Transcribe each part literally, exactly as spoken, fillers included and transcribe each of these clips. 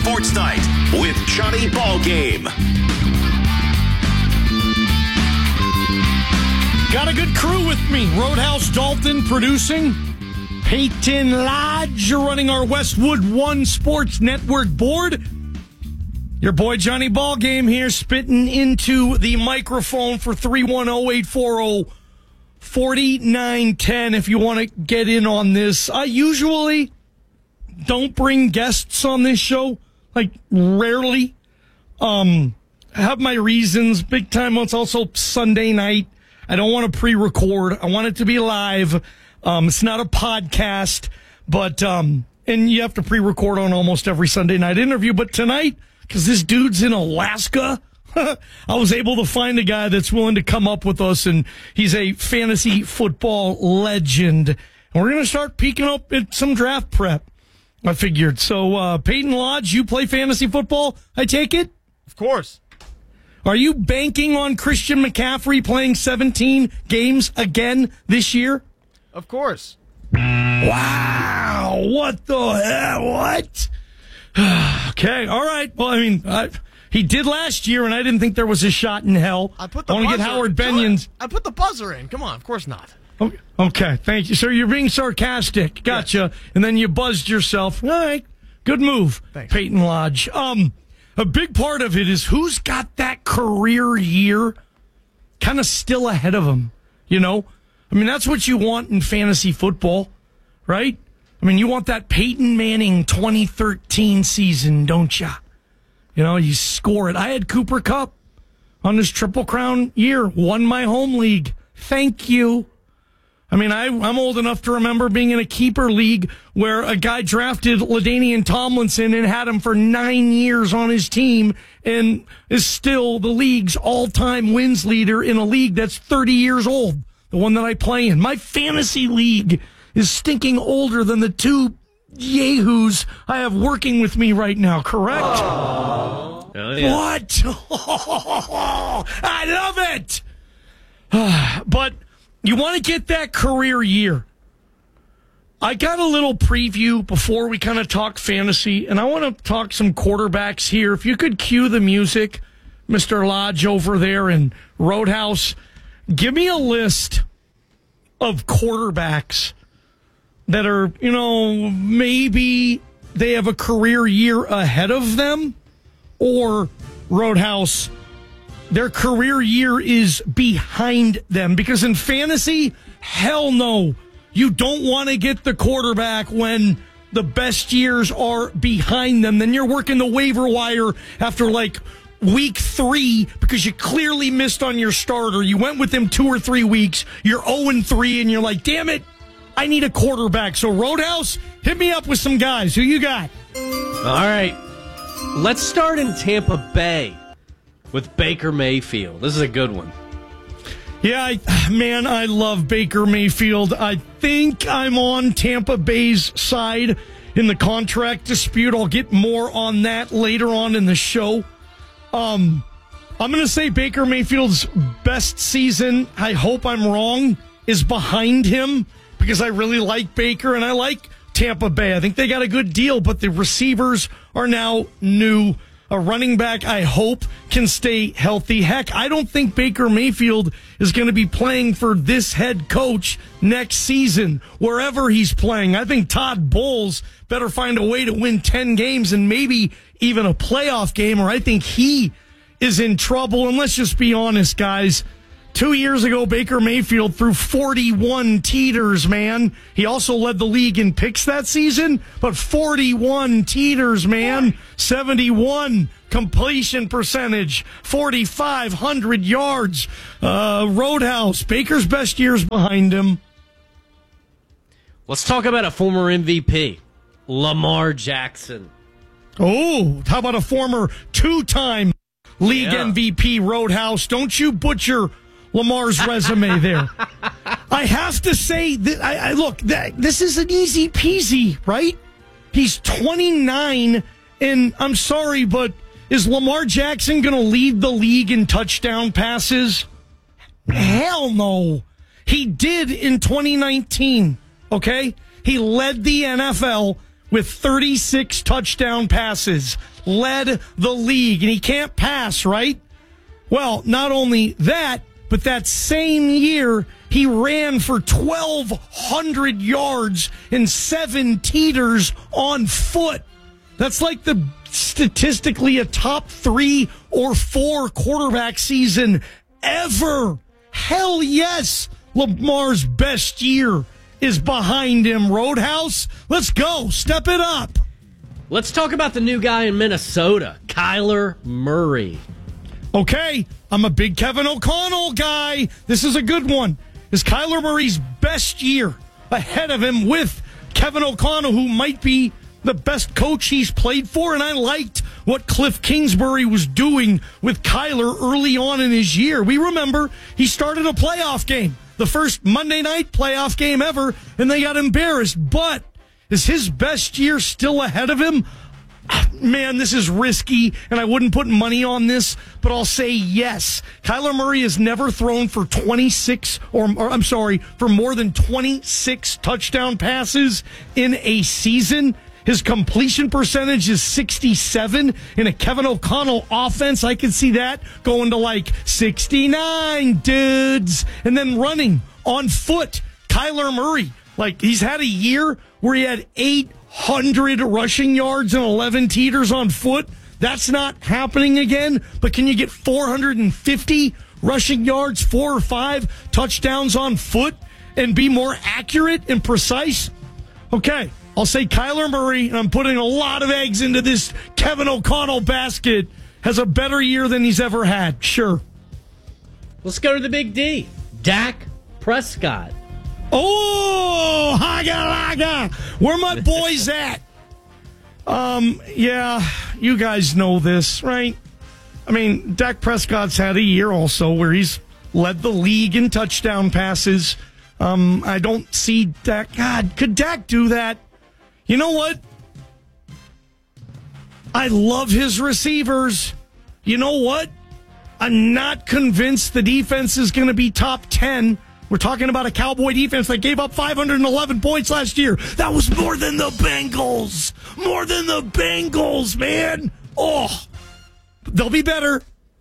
Sports Night with Johnny Ballgame. Got a good crew with me. Roadhouse Dalton producing. Peyton Lodge running our Westwood One Sports Network board. Your boy Johnny Ballgame here, spitting into the microphone for three one zero, eight four zero, four nine one zero if you want to get in on this. I usually don't bring guests on this show, like rarely. Um, I have my reasons. Big time. It's also Sunday night. I don't want to pre-record. I want it to be live. Um, it's not a podcast, but um, and you have to pre-record on almost every Sunday night interview. But tonight, because this dude's in Alaska, I was able to find a guy that's willing to come up with us, and he's a fantasy football legend. And we're going to start peeking up at some draft prep, I figured. So, uh, Peyton Lodge, you play fantasy football, I take it? Of course. Are you banking on Christian McCaffrey playing seventeen games again this year? Of course. Wow. What the hell? What? Okay. All right. Well, I mean, I, he did last year, and I didn't think there was a shot in hell. I put the I want to buzzer get Howard in. Benions. I put the buzzer in. Come on. Of course not. Okay. okay. Thank you. So you're being sarcastic. Gotcha. Yes. And then you buzzed yourself. All right. Good move, Thanks. Peyton Lodge. Um, a big part of it is who's got that career year kind of still ahead of him, you know? I mean, that's what you want in fantasy football, right? I mean, you want that Peyton Manning twenty thirteen season, don't you? You know, you score it. I had Cooper Kupp on this Triple Crown year, won my home league. Thank you. I mean, I, I'm old enough to remember being in a keeper league where a guy drafted LaDainian Tomlinson and had him for nine years on his team and is still the league's all-time wins leader in a league that's thirty years old, the one that I play in. My fantasy league is stinking older than the two yahoos I have working with me right now, correct? Oh, yeah. What? I love it! But you want to get that career year. I got a little preview before we kind of talk fantasy, and I want to talk some quarterbacks here. If you could cue the music, Mister Lodge over there in Roadhouse, give me a list of quarterbacks that are, you know, maybe they have a career year ahead of them, or Roadhouse, their career year is behind them. Because in fantasy, hell no, you don't want to get the quarterback when the best years are behind them. Then you're working the waiver wire after like week three because you clearly missed on your starter. You went with him two or three weeks. You're oh and three, and you're like, damn it, I need a quarterback. So Roadhouse, hit me up with some guys. Who you got? All right. Let's start in Tampa Bay with Baker Mayfield. This is a good one. Yeah, I, man, I love Baker Mayfield. I think I'm on Tampa Bay's side in the contract dispute. I'll get more on that later on in the show. Um, I'm going to say Baker Mayfield's best season, I hope I'm wrong, is behind him because I really like Baker and I like Tampa Bay. I think they got a good deal, but the receivers are now new. A running back, I hope, can stay healthy. Heck, I don't think Baker Mayfield is going to be playing for this head coach next season, wherever he's playing. I think Todd Bowles better find a way to win ten games and maybe even a playoff game, or I think he is in trouble. And let's just be honest, guys. Two years ago, Baker Mayfield threw forty-one teeters, man. He also led the league in picks that season, but forty-one teeters, man. seventy-one completion percentage, forty-five hundred yards. Uh, Roadhouse, Baker's best years behind him. Let's talk about a former M V P, Lamar Jackson. Oh, how about a former two-time league Yeah. M V P, Roadhouse? Don't you butcher Lamar's resume there. I have to say that I, I look, that, this is an easy peasy, right? He's twenty-nine, and I'm sorry, but is Lamar Jackson going to lead the league in touchdown passes? Hell no. He did in twenty nineteen, okay? He led the N F L with thirty-six touchdown passes, led the league, and he can't pass, right? Well, not only that, but that same year, he ran for twelve hundred yards and seven teeters on foot. That's like the statistically a top three or four quarterback season ever. Hell yes, Lamar's best year is behind him, Roadhouse. Let's go. Step it up. Let's talk about the new guy in Minnesota, Kyler Murray. Okay, I'm a big Kevin O'Connell guy. This is a good one. Is Kyler Murray's best year ahead of him with Kevin O'Connell, who might be the best coach he's played for? And I liked what Cliff Kingsbury was doing with Kyler early on in his year. We remember he started a playoff game, the first Monday night playoff game ever, and they got embarrassed. But is his best year still ahead of him? Man, this is risky, and I wouldn't put money on this, but I'll say yes. Kyler Murray has never thrown for twenty-six, or, or I'm sorry, for more than twenty-six touchdown passes in a season. His completion percentage is sixty-seven. In a Kevin O'Connell offense, I can see that going to like sixty-nine, dudes. And then running on foot, Kyler Murray. Like, he's had a year where he had eight hundred rushing yards and eleven teeters on foot. That's not happening again. But can you get four hundred fifty rushing yards, four or five touchdowns on foot, and be more accurate and precise? Okay, I'll say Kyler Murray, and I'm putting a lot of eggs into this Kevin O'Connell basket, has a better year than he's ever had. Sure. Let's go to the big D, Dak Prescott. Oh, haga laga. Where my boys at? Um, yeah, you guys know this, right? I mean, Dak Prescott's had a year also where he's led the league in touchdown passes. Um, I don't see Dak. God, could Dak do that? You know what? I love his receivers. You know what? I'm not convinced the defense is going to be top ten. We're talking about a Cowboy defense that gave up five hundred eleven points last year. That was more than the Bengals. More than the Bengals, man. Oh, they'll be better.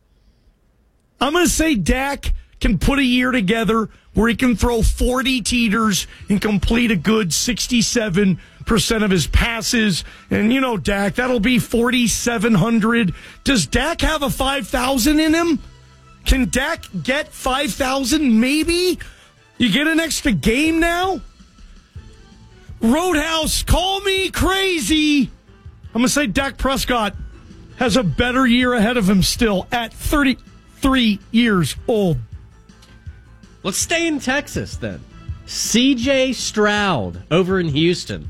I'm going to say Dak can put a year together where he can throw forty teeters and complete a good sixty-seven percent of his passes. And, you know, Dak, that'll be forty-seven hundred. Does Dak have a five thousand in him? Can Dak get five thousand? Maybe. You get an extra game now? Roadhouse, call me crazy. I'm going to say Dak Prescott has a better year ahead of him still at thirty-three years old. Let's stay in Texas then. C J Stroud over in Houston.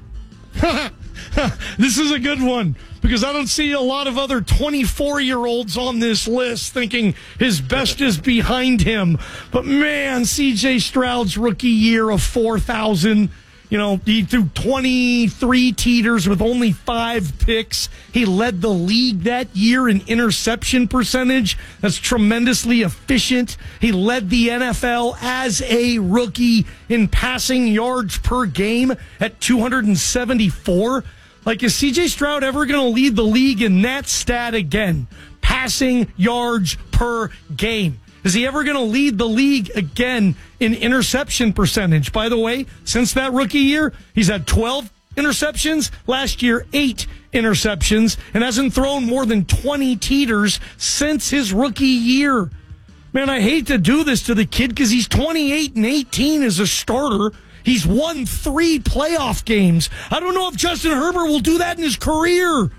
This is a good one because I don't see a lot of other twenty-four-year-olds on this list thinking his best is behind him. But, man, C J Stroud's rookie year of four thousand, you know, he threw twenty-three teeters with only five picks. He led the league that year in interception percentage. That's tremendously efficient. He led the N F L as a rookie in passing yards per game at two hundred seventy-four. Like, is C J Stroud ever going to lead the league in that stat again? Passing yards per game. Is he ever going to lead the league again in interception percentage? By the way, since that rookie year, he's had twelve interceptions. Last year, eight interceptions, and hasn't thrown more than twenty teeters since his rookie year. Man, I hate to do this to the kid because he's twenty-eight and eighteen as a starter. He's won three playoff games. I don't know if Justin Herbert will do that in his career.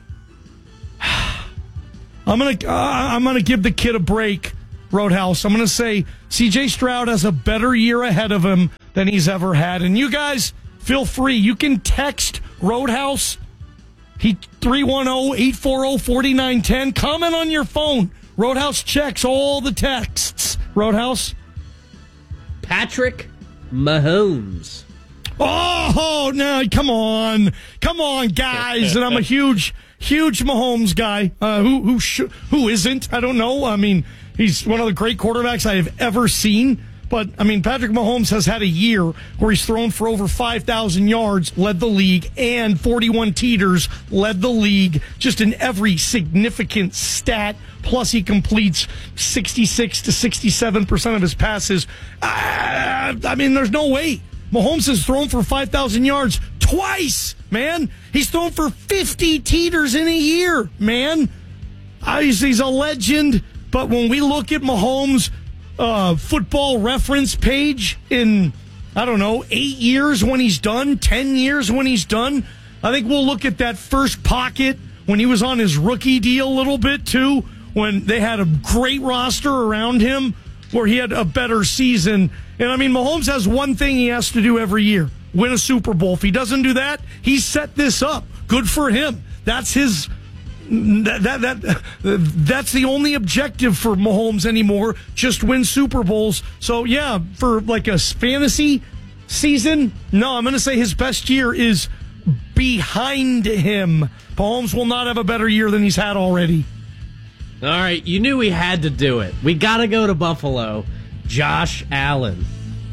I'm gonna, uh, I'm gonna give the kid a break, Roadhouse. I'm gonna say C J Stroud has a better year ahead of him than he's ever had. And you guys, feel free. You can text Roadhouse. He three one zero, eight four zero, four nine one zero. Comment on your phone. Roadhouse checks all the texts. Roadhouse. Patrick Mahomes. Oh, no, come on. Come on, guys. And I'm a huge, huge Mahomes guy. Uh, who who sh- who isn't? I don't know. I mean, he's one of the great quarterbacks I have ever seen. But, I mean, Patrick Mahomes has had a year where he's thrown for over five thousand yards, led the league, and forty-one teeters, led the league, just in every significant stat. Plus, he completes sixty-six to sixty-seven percent of his passes. Uh, I mean, there's no way. Mahomes has thrown for five thousand yards twice, man. He's thrown for fifty teeters in a year, man. Obviously, he's a legend, but when we look at Mahomes' uh, football reference page in, I don't know, eight years when he's done, ten years when he's done, I think we'll look at that first pocket when he was on his rookie deal a little bit, too, when they had a great roster around him, where he had a better season. And, I mean, Mahomes has one thing he has to do every year, win a Super Bowl. If he doesn't do that, he's set this up. Good for him. That's his... That, that that that's the only objective for Mahomes anymore. Just win Super Bowls. So yeah, for like a fantasy season, no, I'm going to say his best year is behind him. Mahomes will not have a better year than he's had already. All right, you knew we had to do it. We got to go to Buffalo. Josh Allen.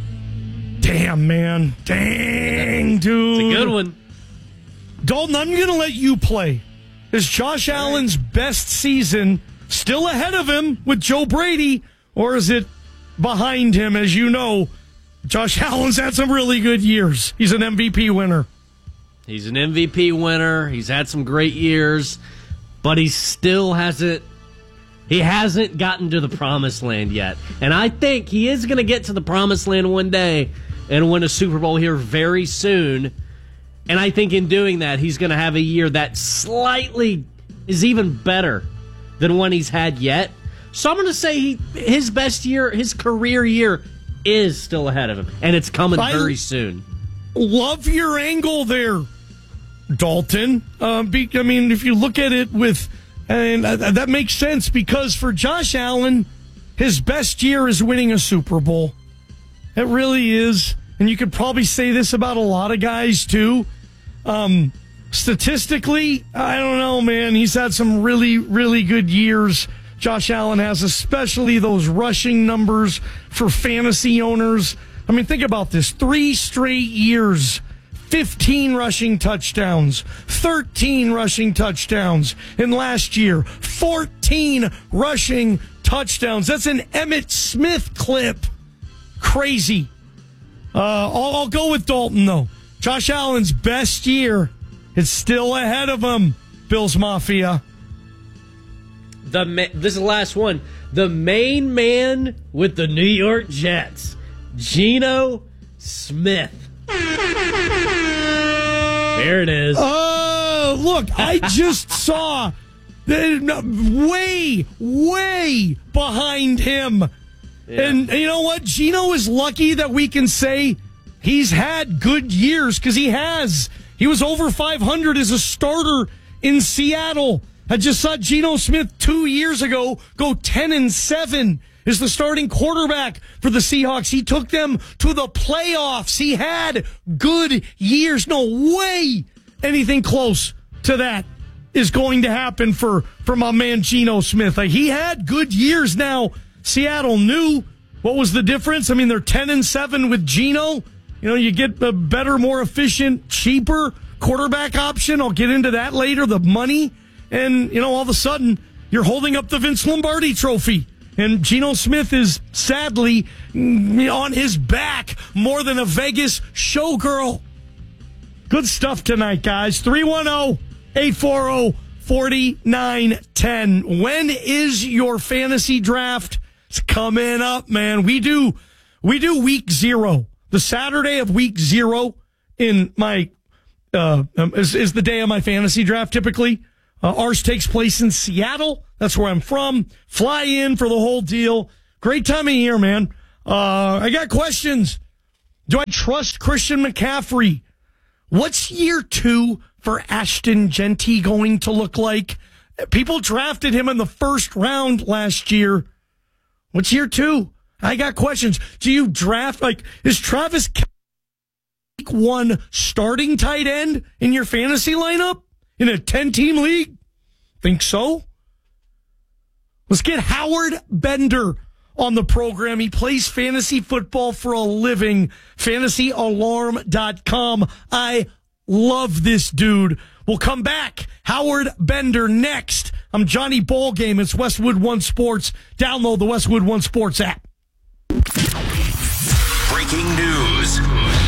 Damn, man. Dang, dude. It's a good one. Dalton, I'm going to let you play. Is Josh Allen's best season still ahead of him with Joe Brady, or is it behind him? As you know, Josh Allen's had some really good years. He's an M V P winner. He's an M V P winner. He's had some great years, but he still hasn't he hasn't gotten to the promised land yet. And I think he is going to get to the promised land one day and win a Super Bowl here very soon. And I think in doing that, he's going to have a year that slightly is even better than one he's had yet. So I'm going to say he, his best year, his career year, is still ahead of him. And it's coming I very soon. Love your angle there, Dalton. Uh, be, I mean, if you look at it with, and uh, that makes sense, because for Josh Allen, his best year is winning a Super Bowl. It really is. And you could probably say this about a lot of guys, too. Um, statistically, I don't know, man. He's had some really, really good years. Josh Allen has, especially those rushing numbers for fantasy owners. I mean, think about this. Three straight years, fifteen rushing touchdowns, thirteen rushing touchdowns. And last year, fourteen rushing touchdowns. That's an Emmitt Smith clip. Crazy. Uh, I'll, I'll go with Dalton, though. Josh Allen's best year is still ahead of him, Bills Mafia. The This is the last one. The main man with the New York Jets, Geno Smith. There it is. Oh, look, I just saw way, way behind him. Yeah. And you know what? Geno is lucky that we can say he's had good years, because he has. He was over five hundred as a starter in Seattle. I just saw Geno Smith two years ago go ten and seven as the starting quarterback for the Seahawks. He took them to the playoffs. He had good years. No way anything close to that is going to happen for, for my man Geno Smith. Like, he had good years. Now, Seattle knew what was the difference. I mean, they're ten and seven with Geno. You know, you get a better, more efficient, cheaper quarterback option. I'll get into that later, the money. And, you know, all of a sudden, you're holding up the Vince Lombardi trophy. And Geno Smith is sadly on his back more than a Vegas showgirl. Good stuff tonight, guys. three one zero, eight four zero, four nine one zero. When is your fantasy draft? It's coming up, man. We do, we do week zero. The Saturday of week zero in my uh, is, is the day of my fantasy draft. Typically, uh, ours takes place in Seattle. That's where I'm from. Fly in for the whole deal. Great time of year, man. Uh, I got questions. Do I trust Christian McCaffrey? What's year two for Ashton Genty going to look like? People drafted him in the first round last year. What's year two? I got questions. Do you draft, like, is Travis Kelce week one starting tight end in your fantasy lineup in a ten-team league? Think so? Let's get Howard Bender on the program. He plays fantasy football for a living. fantasy alarm dot com. I love this dude. We'll come back. Howard Bender next. I'm Johnny Ballgame. It's Westwood One Sports. Download the Westwood One Sports app. Breaking news.